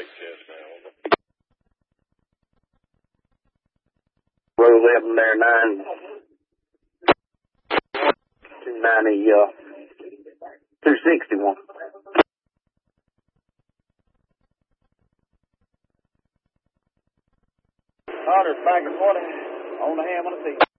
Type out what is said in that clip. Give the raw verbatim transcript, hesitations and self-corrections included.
Right, yes, ma'am. Row eleven there, nine. two ninety, uh, two sixty-one. Carter's back and forth on the ham on the seat.